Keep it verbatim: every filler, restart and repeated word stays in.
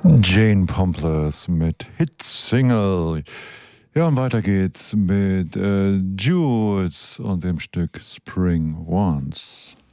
Jane Pomplers mit Hit Single. Ja, und weiter geht's mit äh, Jules und dem Stück Spring Once.